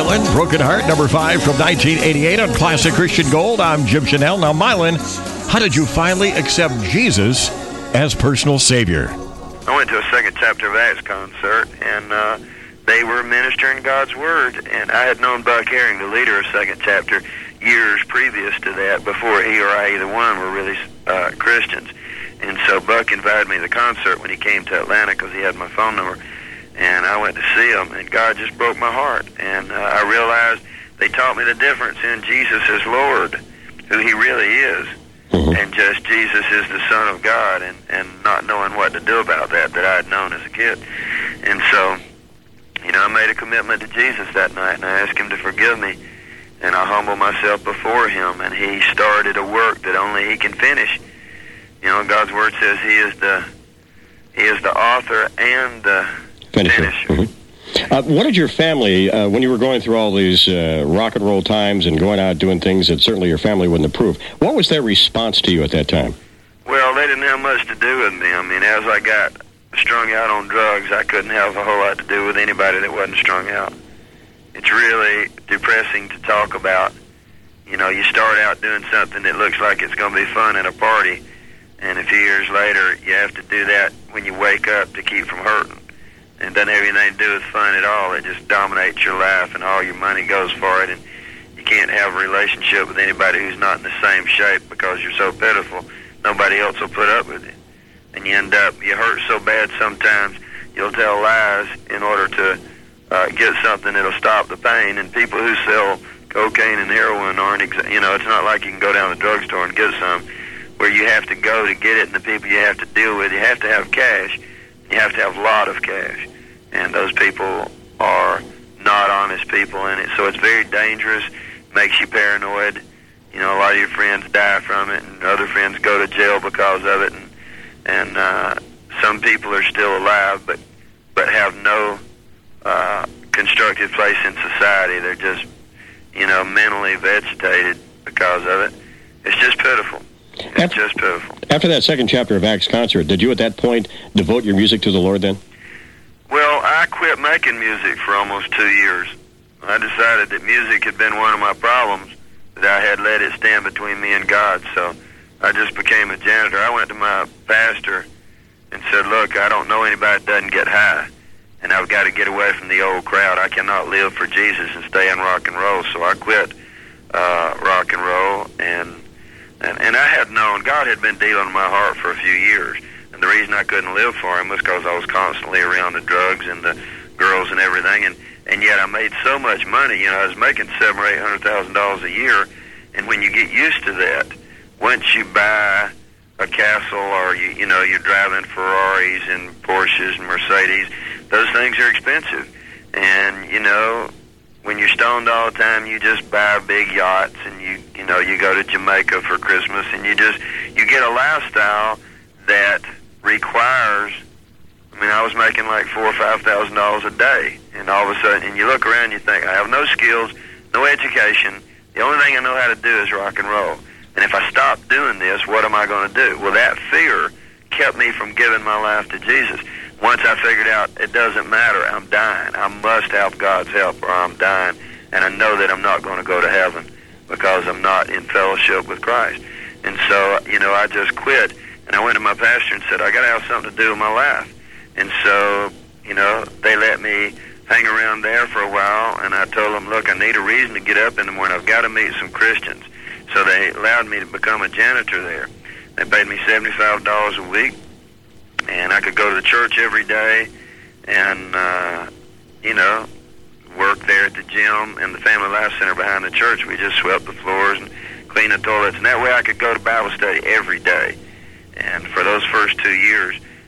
Mylan, Broken Heart, number 5 from 1988 on Classic Christian Gold. I'm Jim Chanel. Now, Mylan, how did you finally accept Jesus as personal Savior? I went to a Second Chapter of Acts concert, and they were ministering God's Word, and I had known Buck Herring, the leader of Second Chapter, years previous to that, before he or I, either one, were really Christians. And so Buck invited me to the concert when he came to Atlanta because he had my phone number, and I went to see him, and God just broke my heart. And I realized they taught me the difference in Jesus as Lord, who he really is, and just Jesus is the Son of God, and not knowing what to do about that I had known as a kid. And so, you know, I made a commitment to Jesus that night, and I asked him to forgive me, and I humbled myself before him, and he started a work that only he can finish. You know, God's Word says he is the author and the finisher. What did your family, when you were going through all these rock and roll times and going out doing things that certainly your family wouldn't approve, what was their response to you at that time? Well, they didn't have much to do with me. I mean, as I got strung out on drugs, I couldn't have a whole lot to do with anybody that wasn't strung out. It's really depressing to talk about. You know, you start out doing something that looks like it's going to be fun at a party, and a few years later, you have to do that when you wake up to keep from hurting. And it doesn't have anything to do with fun at all. It just dominates your life, and all your money goes for it, and you can't have a relationship with anybody who's not in the same shape because you're so pitiful. Nobody else will put up with it. And you end up, you hurt so bad sometimes, you'll tell lies in order to get something that'll stop the pain. And people who sell cocaine and heroin aren't, you know, it's not like you can go down to the drugstore and get some, where you have to go to get it, and the people you have to deal with, you have to have cash. You have to have a lot of cash. And those people are not honest people in it. So it's very dangerous, makes you paranoid. You know, a lot of your friends die from it, and other friends go to jail because of it. And some people are still alive, but have no constructive place in society. They're just, you know, mentally vegetated because of it. It's just pitiful. It's just pitiful. After that Second Chapter of Acts concert, did you at that point devote your music to the Lord then? Well, I quit making music for almost 2 years. I decided that music had been one of my problems, that I had let it stand between me and God, so I just became a janitor. I went to my pastor and said, look, I don't know anybody that doesn't get high, and I've got to get away from the old crowd. I cannot live for Jesus and stay in rock and roll, so I quit rock and roll, and I had known God had been dealing in my heart for a few years, and the reason I couldn't live for him was because I was constantly around the drugs and the girls and everything, and yet I made so much money. You know, I was making $700,000 or $800,000 a year, and when you get used to that, once you buy a castle or you know you're driving Ferraris and Porsches and Mercedes, those things are expensive, and you know, when you're stoned all the time, you just buy big yachts, and you know you go to Jamaica for Christmas, and you get a lifestyle that requires. I mean, I was making like $4,000 or $5,000 a day, and all of a sudden, and you look around, and you think, I have no skills, no education. The only thing I know how to do is rock and roll. And if I stop doing this, what am I going to do? Well, that fear kept me from giving my life to Jesus. Once I figured out it doesn't matter, I'm dying. I must have God's help or I'm dying. And I know that I'm not going to go to heaven because I'm not in fellowship with Christ. And so, you know, I just quit. And I went to my pastor and said, I got to have something to do with my life. And so, you know, they let me hang around there for a while. And I told them, look, I need a reason to get up in the morning. I've got to meet some Christians. So they allowed me to become a janitor there. They paid me $75 a week. And I could go to the church every day and, you know, work there at the gym and the Family Life Center behind the church. We just swept the floors and cleaned the toilets. And that way I could go to Bible study every day. And for those first 2 years,